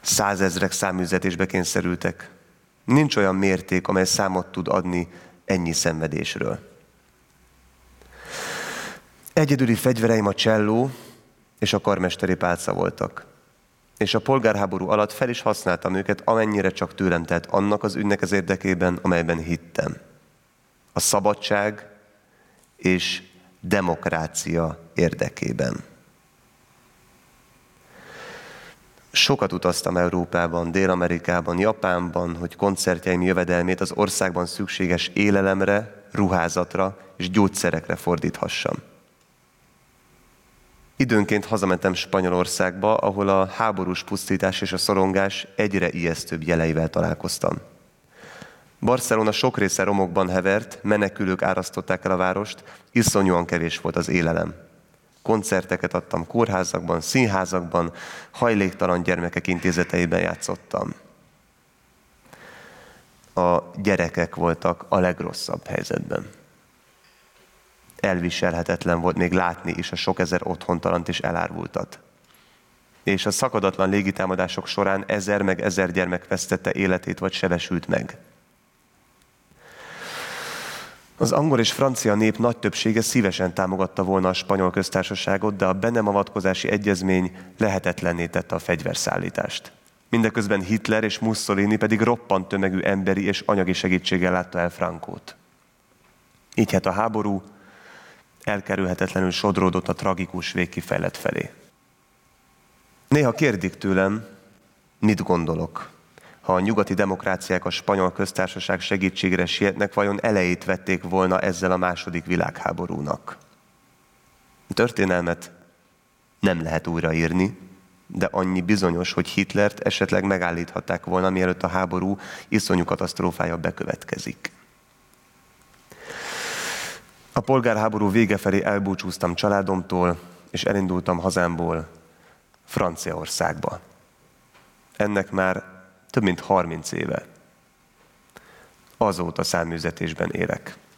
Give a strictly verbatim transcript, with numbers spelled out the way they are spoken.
százezrek száműzetésbe kényszerültek. Nincs olyan mérték, amely számot tud adni ennyi szenvedésről. Egyedüli fegyvereim a cselló és a karmesteri pálca voltak. És a polgárháború alatt fel is használtam őket, amennyire csak tőlem telt annak az ügynek az érdekében, amelyben hittem. A szabadság és demokrácia érdekében. Sokat utaztam Európában, Dél-Amerikában, Japánban, hogy koncertjeim jövedelmét az országban szükséges élelemre, ruházatra és gyógyszerekre fordíthassam. Időnként hazamentem Spanyolországba, ahol a háborús pusztítás és a szorongás egyre ijesztőbb jeleivel találkoztam. Barcelona sok része romokban hevert, menekülők árasztották el a várost, iszonyúan kevés volt az élelem. Koncerteket adtam kórházakban, színházakban, hajléktalan gyermekek intézeteiben játszottam. A gyerekek voltak a legrosszabb helyzetben. Elviselhetetlen volt még látni is a sok ezer otthontalant és elárvultat. És a szakadatlan légitámadások során ezer meg ezer gyermek vesztette életét vagy sebesült meg. Az angol és francia nép nagy többsége szívesen támogatta volna a spanyol köztársaságot, de a be nem avatkozási egyezmény lehetetlenné tette a fegyverszállítást. Mindeközben Hitler és Mussolini pedig roppant tömegű emberi és anyagi segítséggel látta el Francót. Így hát a háború elkerülhetetlenül sodródott a tragikus végkifejlet felé. Néha kérdik tőlem, mit gondolok. Ha a nyugati demokráciák a spanyol köztársaság segítségére sietnek, vajon elejét vették volna ezzel a második világháborúnak? A történelmet nem lehet újraírni, de annyi bizonyos, hogy Hitlert esetleg megállíthatták volna, mielőtt a háború iszonyú katasztrófája bekövetkezik. A polgárháború vége felé elbúcsúztam családomtól, és elindultam hazámból Franciaországba. Ennek már több mint harminc éve. Azóta száműzetésben élek.